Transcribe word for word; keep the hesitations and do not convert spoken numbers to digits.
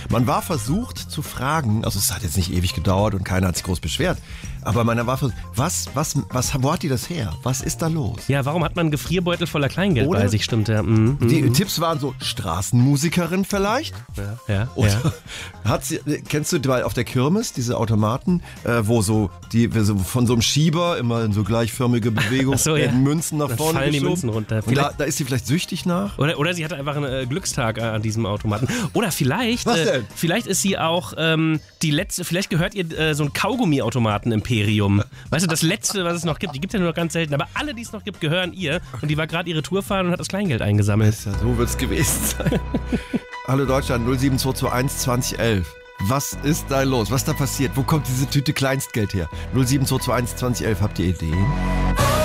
Man war versucht zu fragen, also es hat jetzt nicht ewig gedauert und keiner hat sich groß beschwert, aber man war versucht, was, was, was, wo hat die das her? Was ist da los? Ja, warum hat man einen Gefrierbeutel voller Kleingeld Oder bei sich, stimmt ja. Mhm. Die Mhm. Tipps waren so, Straßenmusikerin vielleicht? Ja, ja, Oder ja. hat sie, kennst du bei, auf der Kirmes diese Automaten, äh, wo so, die, so von so einem Schieber immer in so gleichförmige Bewegung Ach so, ja. werden Münzen nach Dann vorne fallen die geschoben. Münzen runter. Und da, da ist sie vielleicht süchtig nach? Oder, oder sie hatte einfach einen äh, Glückstag äh, an diesem Automaten. Oder vielleicht, Was äh, denn? vielleicht ist sie auch ähm, die letzte, vielleicht gehört ihr äh, so ein Kaugummi-Automaten-Imperium. Weißt du, das letzte, was es noch gibt. Die gibt es ja nur noch ganz selten. Aber alle, die es noch gibt, gehören ihr. Und die war gerade ihre Tour fahren und hat das Kleingeld eingesammelt. Ja, so wird es gewesen sein. Hallo Deutschland, null sieben zwei zwei eins zwanzig elf. Was ist da los? Was ist da passiert? Wo kommt diese Tüte Kleinstgeld her? null sieben zwei zwei eins zwanzig elf. Habt ihr Ideen?